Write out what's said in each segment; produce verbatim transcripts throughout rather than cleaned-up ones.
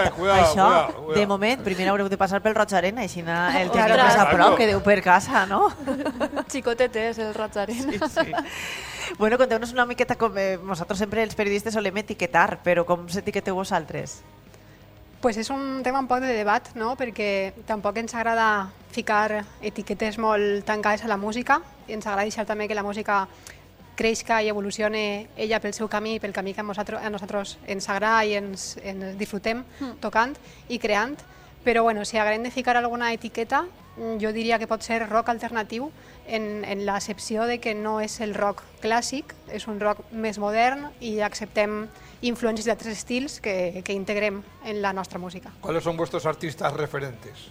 Eh, cuidado, això, cuidado, cuidado. de moment, primer haureu de passar pel Roig Arena, així el teniu Claro, més a claro. prop, que deu per casa, no? Xicotet és el Roig Arena. Sí, sí. Bueno, conteu-nos una miqueta com... Eh, nosaltres sempre els periodistes solem etiquetar, però com s'etiqueteu vosaltres? Pues és un tema un poc de debat, no? Perquè tampoc ens agrada ficar etiquetes molt tancades a la música, i ens agrada deixar també que la música creixca i evolucione ella pel seu camí, pel camí que a nosaltres, a nosaltres ens agrada i ens, ens disfrutem tocant i creant. Però bueno, si haguem de ficar alguna etiqueta, jo diria que pot ser rock alternatiu en, en l'accepció de que no és el rock clàssic, és un rock més modern i acceptem influències d'altres estils que, que integrem en la nostra música. ¿Cuáles son vuestros artistas referentes?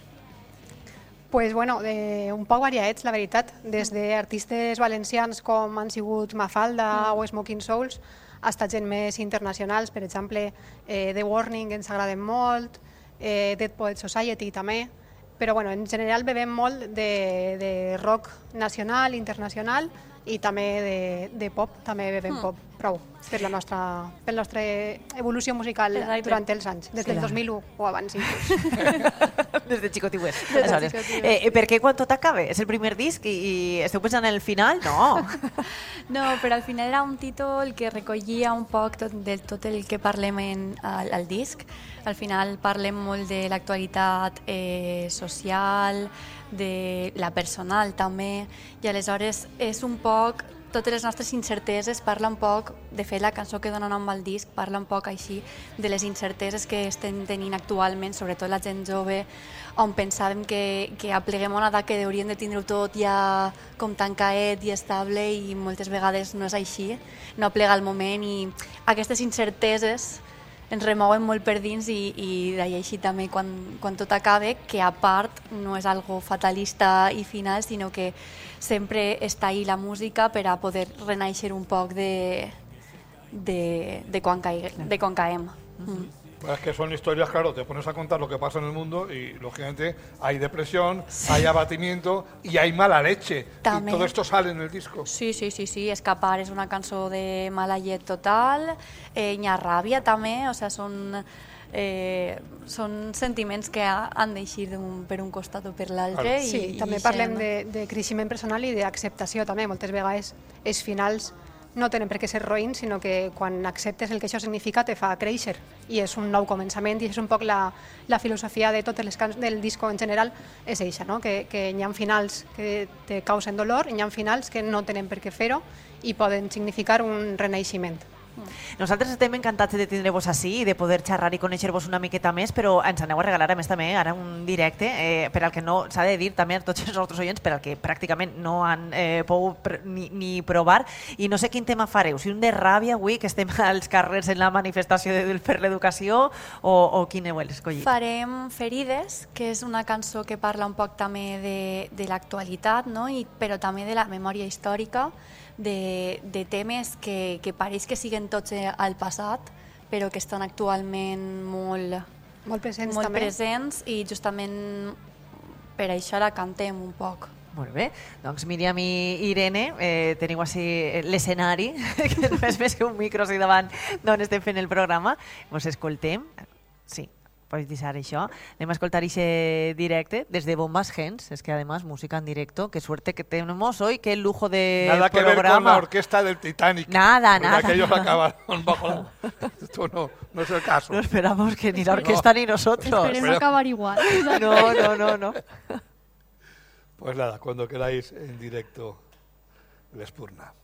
Pues bueno, de, un poc variats, la veritat, des d'artistes valencians com han sigut Mafalda mm. o Smoking Souls, hasta gent més internacionals, per exemple, eh, The Warning ens agraden molt, eh, Dead Poets Society també, però bueno, en general bevem molt de, de rock nacional, internacional i també de, de pop, també bevem mm. pop, prou, per la nostra, per la nostra evolució musical Exacte. durant els anys, des del Clar. dos mil u o abans inclús. Des de xicotiuet. Des de Aleshores, xicotiuet. eh, per què quan tot acaba? És el primer disc i, i esteu pensant en el final? No. No, però al final era un títol que recollia un poc tot, de tot el que parlem en, al, al disc. Al final parlem molt de l'actualitat eh, social, de la personal també, i aleshores és un poc, totes les nostres incerteses, parla un poc, de fet la cançó que dona nom al disc parla un poc així de les incerteses que estem tenint actualment, sobretot la gent jove, on pensàvem que, que apleguem una edat que hauríem de tindre tot ja com tan caet i estable i moltes vegades no és així, no aplega el moment i aquestes incerteses ens remouen molt per dins i, i d'ahir així també quan, quan tot acabe, que a part no és algo fatalista i final, sinó que sempre està ahí la música per a poder renaixer un poc de, de, de, quan, caig, de quan caem. Mm. Pues es que son historias, claro, te pones a contar lo que pasa en el mundo y lógicamente hay depresión, hay abatimiento y hay mala leche. També. Y todo esto sale en el disco. Sí, sí, sí, sí, Escapar és una cançó de mala llet total, eh, hi ha ràbia també, o sea, són, eh, són sentiments que han d'eixir per un costat o per l'altre. Sí, i, també i parlem no? de, de creixement personal i d'acceptació també. Moltes vegades els finals no tenen per què ser roïns, sinó que quan acceptes el que això significa te fa créixer i és un nou començament i és un poc la, la filosofia de totes les cançons del disco en general, és eixa, no? que, que hi ha finals que te causen dolor i hi ha finals que no tenen per què fer-ho i poden significar un renaixement. Nosaltres estem encantats de tindre-vos així i de poder xerrar i conèixer-vos una miqueta més, però ens aneu a regalar a més també ara un directe eh, per al que no s'ha de dir també a tots els nostres oients, per al que pràcticament no han eh, pogut ni, ni provar, i no sé quin tema fareu, si un de ràbia avui que estem als carrers en la manifestació de, per l'educació o, o quin heu escollit? Farem Ferides, que és una cançó que parla un poc també de, de l'actualitat, no? I, però també de la memòria històrica, de, de temes que, que pareix que siguen tots al passat, però que estan actualment molt, Molt presents molt també. presents i justament per això la cantem un poc. Molt bé, doncs Míriam i Irene, eh, teniu així l'escenari, que no és més que un micro així davant d'on estem fent el programa. Vos escoltem. Sí, pots deixar això. Anem a escoltar aquest directe des de Bombas Gens, es que además música en directo, qué suerte que tenemos hoy, qué lujo de Nada que programa. ver con la orquesta del Titanic. Nada, porque nada. aquellos acabaron bajo la... Esto no, no es el caso. No esperamos que ni la orquesta ni nosotros. Esperemos Pero- acabar igual. No, no, no, no. Pues nada, cuando queráis en directo, l'Espurna.